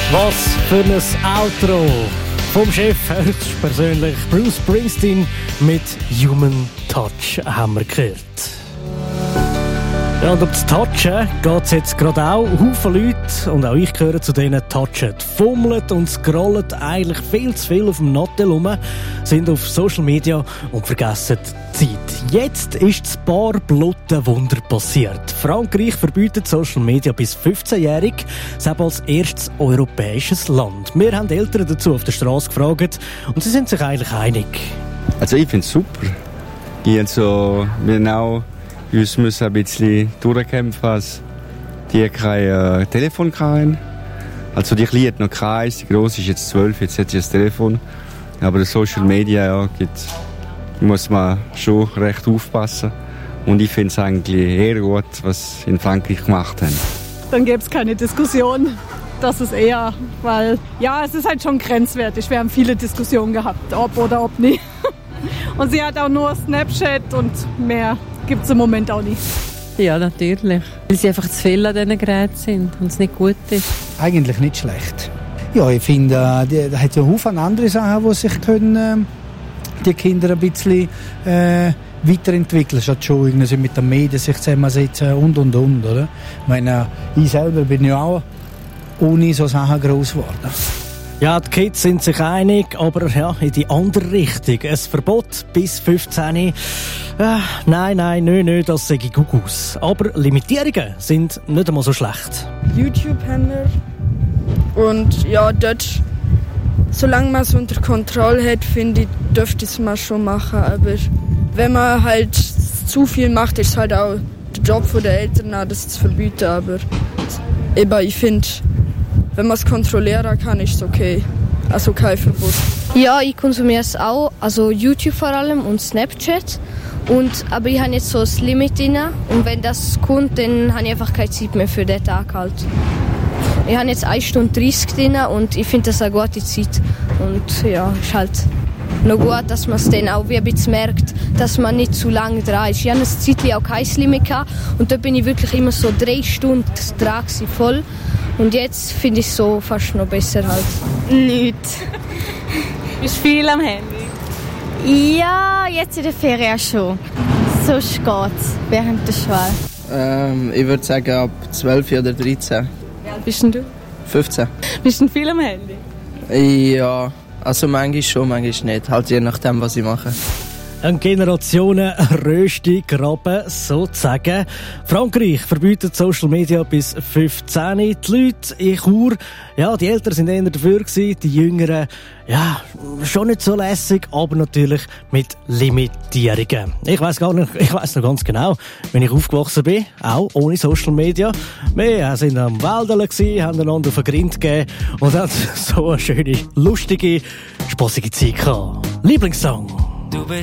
Was für ein Outro vom Chef höchstpersönlich Bruce Springsteen mit Human Touch haben wir gehört. Ja, und um das Touchen geht es jetzt gerade auch. Haufen Leute, und auch ich gehöre zu denen, touchen, fummeln und scrollen eigentlich viel zu viel auf dem Nattel rum, sind auf Social Media und vergessen die Zeit. Jetzt ist das Bar-Blutten-Wunder passiert. Frankreich verbietet Social Media bis 15-jährig, selbst als erstes europäisches Land. Wir haben Eltern dazu auf der Straße gefragt und sie sind sich eigentlich einig. Also ich finde es super. Wir müssen ein bisschen durchkämpfen, als die kein Telefon hatten. Also die Kleine hat noch keins, die Grosse ist jetzt 12, jetzt hat sie ein Telefon. Aber das Social Media muss man schon recht aufpassen. Und ich finde es eigentlich eher gut, was sie in Frankreich gemacht haben. Dann gäbe es keine Diskussion. Das ist eher, weil ja, es ist halt schon grenzwertig. Wir haben viele Diskussionen gehabt, ob oder ob nicht. Und sie hat auch nur Snapchat und mehr gibt es im Moment auch nicht. Ja, natürlich. Weil sie einfach zu viel an diesen Geräten sind und es nicht gut ist. Eigentlich nicht schlecht. Ja, ich finde, da hat ja Haufen andere Sachen, wo sich können, die Kinder ein bisschen weiterentwickeln, statt schon irgendwie mit den Medien sich zusammensetzen und, oder? Ich meine, ich selber bin ja auch ohne so Sachen gross geworden. Ja, die Kids sind sich einig, aber ja, in die andere Richtung. Ein Verbot bis 15. Nein, das sage ich gut aus. Aber Limitierungen sind nicht einmal so schlecht. YouTube haben wir. Und ja, dort, solange man es unter Kontrolle hat, finde ich, dürfte es man schon machen. Aber wenn man halt zu viel macht, ist es halt auch der Job der Eltern, das zu verbieten. Aber eben, ich finde, wenn man es kontrollieren kann, ist es okay. Also kein Verbot. Ja, ich konsumiere es auch. Also YouTube vor allem und Snapchat. Aber ich habe jetzt so ein Limit drin. Und wenn das kommt, dann habe ich einfach keine Zeit mehr für den Tag halt. Ich habe jetzt 1 Stunde 30 drin und ich finde das eine gute Zeit. Und ja, ist halt noch gut, dass man es dann auch wie ein bisschen merkt, dass man nicht zu lange dran ist. Ich hatte eine Zeit auch kein Limit gehabt, und da bin ich wirklich immer so 3 Stunden dran voll. Und jetzt finde ich es so fast noch besser halt. Nichts. Bist du viel am Handy? Ja, jetzt in der Ferien schon. Sonst geht's während der Schule. Ich würde sagen ab 12 oder 13. Wie alt bist denn du? 15. Bist du viel am Handy? Ja, also manchmal schon, manchmal nicht. Halt je nachdem, was ich mache. Ein Generationen-Rösti graben sozusagen. Frankreich verbietet Social Media bis 15. Die Leute in Chur, ja, die Eltern sind eher dafür gewesen, die Jüngeren, ja, schon nicht so lässig, aber natürlich mit Limitierungen. Ich weiss noch ganz genau, wenn ich aufgewachsen bin, auch ohne Social Media. Wir sind am Wäldern gewesen, haben einander auf den Grind gegeben und haben so eine schöne, lustige, spassige Zeit gehabt. Lieblingssong.